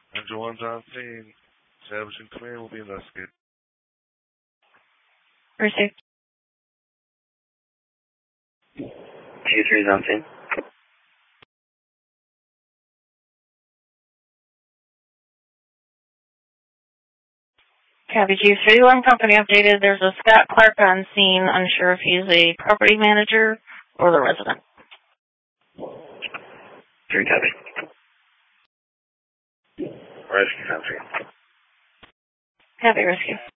Engine 1's on scene. Establishing command will be investigated. Received. Q3 is on scene. Copy Q3, one company updated. There's a Scott Clark on scene. Unsure if he's a property manager or the resident. 3 copy. Rescue on scene. Copy, rescue.